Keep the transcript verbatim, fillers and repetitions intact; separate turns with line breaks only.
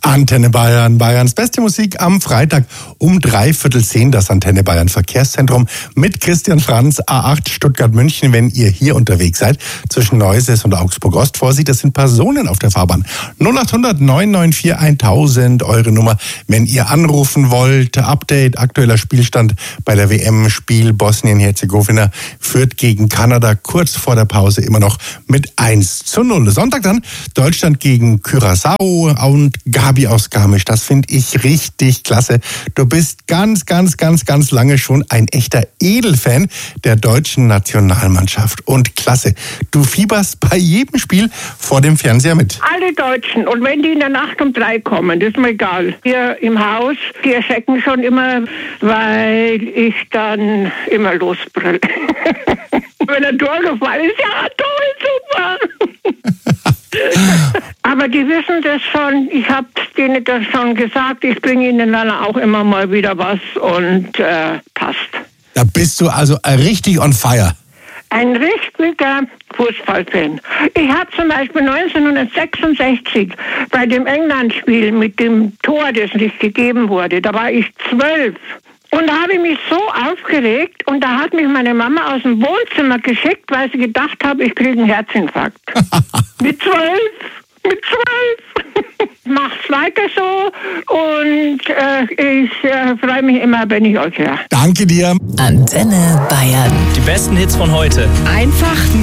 Antenne Bayern, Bayerns beste Musik am Freitag um dreiviertel zehn, das Antenne Bayern Verkehrszentrum mit Christian Franz, A acht Stuttgart-München. Wenn ihr hier unterwegs seid, zwischen Neuses und Augsburg-Ost, Vorsicht, das sind Personen auf der Fahrbahn. null acht hundert neun neun vier tausend, eure Nummer, wenn ihr anrufen wollt. Update, aktueller Spielstand bei der W M-Spiel Bosnien-Herzegowina führt gegen Kanada kurz vor der Pause immer noch mit eins zu null. Sonntag dann Deutschland gegen Curaçao und Gabi aus Garmisch. Das finde ich richtig klasse. Du bist ganz, ganz, ganz, ganz lange schon ein echter Edelfan der deutschen Nationalmannschaft. Und klasse, du fieberst bei jedem Spiel vor dem Fernseher mit.
Alle Deutschen. Und wenn die in der Nacht um drei kommen, das ist mir egal. Hier im Haus, die erschrecken schon immer, weil ich dann immer losbrülle. Wenn ein Tor gefallen ist, ja toll, super. Aber die wissen das schon, ich habe denen das schon gesagt, ich bringe ihnen dann auch immer mal wieder was und äh, passt.
Da bist du also richtig on fire.
Ein richtiger Fußballfan. Ich habe zum Beispiel neunzehnhundertsechsundsechzig bei dem England-Spiel mit dem Tor, das nicht gegeben wurde, da war ich zwölf. Und da habe ich mich so aufgeregt und da hat mich meine Mama aus dem Wohnzimmer geschickt, weil sie gedacht hat, ich kriege einen Herzinfarkt. Mit zwölf, mit zwölf. Mach's weiter so und äh, ich äh, freue mich immer, wenn ich euch höre.
Danke dir.
Antenne Bayern.
Die besten Hits von heute.
Einfach